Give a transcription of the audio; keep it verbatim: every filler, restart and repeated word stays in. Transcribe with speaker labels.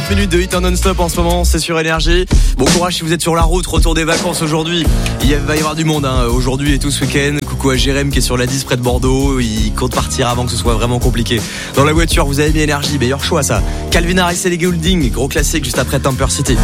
Speaker 1: minutes de hit en non-stop en ce moment, c'est sur Énergie. Bon courage si vous êtes sur la route, retour des vacances aujourd'hui. Il va y avoir du monde hein, aujourd'hui et tout ce week-end. Coucou à Jérém qui est sur la dix près de Bordeaux. Il compte partir avant que ce soit vraiment compliqué. Dans la voiture, vous avez mis Énergie, meilleur choix ça. Calvin Harris et les Goulding, gros classique juste après Temper City.